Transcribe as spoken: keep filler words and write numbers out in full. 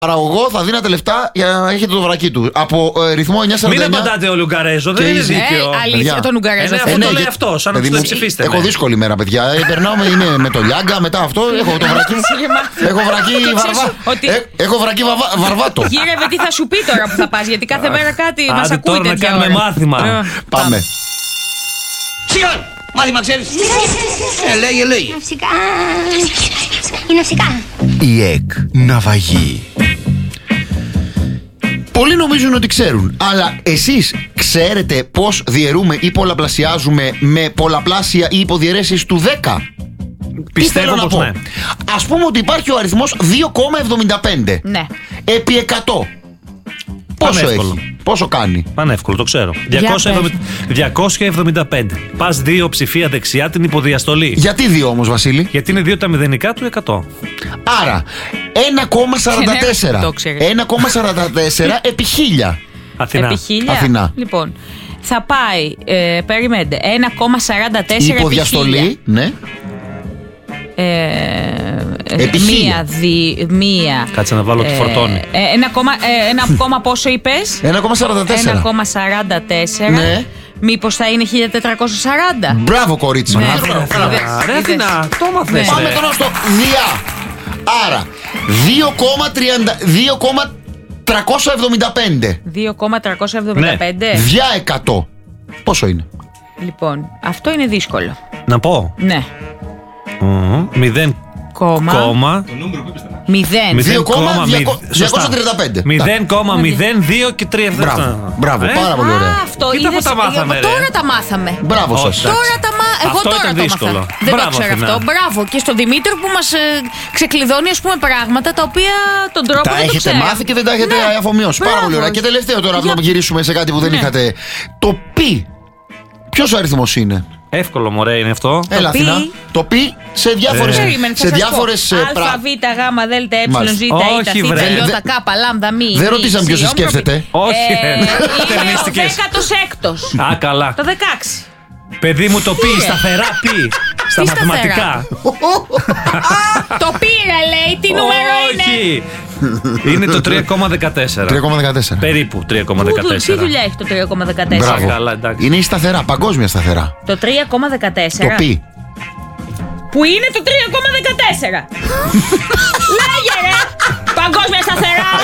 παραγωγό θα δίνατε λεφτά για να έχετε το βρακί του. Από ε, ρυθμό εννιά σαράντα εννιά. Μην απαντάτε ο Λουγκαρέζο, δεν είναι δίκαιο. Ε, αλήθεια, τον Λουγκαρέζο. Ε, ναι, αυτό το λέει αυτό, σαν να του ψηφίσετε. Έχω δύσκολη μέρα, παιδιά. Ε, περνάω με, είναι, με το Λιάγκα, μετά αυτό έχω το βρακί. Έχω βρακί βαρβά. ε, Έχω βρακί βαρβά, βαρβάτο. Γύρευε τι θα σου πει τώρα που θα πας, γιατί κάθε μέρα κάτι μας ακούει τέτοια. τέτοια Τώρα να κάνουμε μάθημα. Πάμε. Σιγά! Μάθημα ξέρεις. Ε, λέγε, λέγε. Φυσικά. Είναι φυσικά. Η ΕΚ ναυαγή. Πολλοί νομίζουν ότι ξέρουν, αλλά εσείς ξέρετε πώς διαιρούμε ή πολλαπλασιάζουμε με πολλαπλάσια ή υποδιαιρέσεις του δέκα? Πιστεύω πως ναι. Ας πούμε ότι υπάρχει ο αριθμός δύο κόμμα εβδομήντα πέντε. Ναι. Επί εκατό. Πόσο Πανεύκολο. έχει, πόσο κάνει? Πανεύκολο, το ξέρω. διακόσια εβδομήντα πέντε. Πας δύο ψηφία δεξιά την υποδιαστολή. Γιατί δύο όμως, Βασίλη? Γιατί είναι δύο τα μηδενικά του εκατό. Άρα ένα κόμμα σαράντα τέσσερα. ένα κόμμα σαράντα τέσσερα επί χίλια. Αθηνά. Επί χίλια. Αθηνά. Λοιπόν, θα πάει, ε, περιμένετε, ένα κόμμα σαράντα τέσσερα υποδιαστολή, επί ναι. Ε, επί μία, χίλια. δι, μία. Κάτσε να βάλω τη φορτώνη. Ε, ένα, κόμμα, ε, ένα κόμμα πόσο είπες? ένα κόμμα σαράντα τέσσερα. ένα κόμμα σαράντα τέσσερα. Ναι. Μήπως θα είναι χίλια τετρακόσια σαράντα? Μπράβο, κορίτσι μου. Ναι. Ρε Αθηνά, το μαθες. Πάμε τώρα στο διά. Άρα δύο κόμμα τριακόσια εβδομήντα πέντε. δύο κόμμα τριακόσια εβδομήντα πέντε. Διά εκατό. Πόσο είναι? Λοιπόν, αυτό είναι δύσκολο. Να πω. Ναι. Μηδέν κόμμα. Μηδέν. δύο κόμμα διακόσια τριάντα πέντε. μηδέν κόμμα μηδέν δύο και τρία. Μπράβο, μπράβο, πάρα πολύ ωραία. Αυτό Κοίτα είδες, που τα μάθαμε, ε, ρε. Τώρα τα μάθαμε. Μπράβο σας. Τώρα τα μάθαμε. Εγώ Αυτό τώρα ήταν το δύσκολο. μάθα. Δεν το Μπράβο, ξέρω Αθηνά. αυτό. Μπράβο. Και στον Δημήτριο που μας ε, ξεκλειδώνει, ας πούμε, πράγματα τα οποία τον τρόπο Τα δεν το έχετε ξέρω. μάθει και δεν τα έχετε Ναι. αφομοιώσει. Πάρα Μπράβο. πολύ ωραία. Και τελευταίο τώρα Για- να γυρίσουμε σε κάτι που δεν Ναι. είχατε. Το πι. Ποιος αριθμός είναι? Εύκολο, μωρέ, είναι αυτό. Έλα, πι. Αθηνά. Το πι σε διάφορες. Περίμενε, θα Σε σας διάφορες. πω. ε, Α, πρα- Β, Γ, Δ, Ε, Μάλιστα. Ζ, Ι, Όχι, Θ, βρε. Ι, Δεν- Κ, Λ, Μ, Δεν ρωτήσαμε ποιος σκέφτεται. Όχι, Ε, δεν είναι ο μυστικές. δέκατος έκτος. Α, καλά. Το δεκαέξι. Παιδί μου, το πει Πήρε. σταθερά πει. Στα Τι μαθηματικά. Το πήρα, λέει. Τι νούμερο είναι? Όχι. Είναι το τρία κόμμα δεκατέσσερα. τρία κόμμα δεκατέσσερα. Περίπου τρία κόμμα Πού δου- Τι δεκατέσσερα. δουλειά έχει το τρία κόμμα δεκατέσσερα? Μπράβο. Καλά, εντάξει. Είναι η σταθερά, παγκόσμια σταθερά. Το τρία κόμμα δεκατέσσερα. Το πι. Που είναι το τρία κόμμα δεκατέσσερα. Λέγε ρε. Παγκόσμια σταθερά.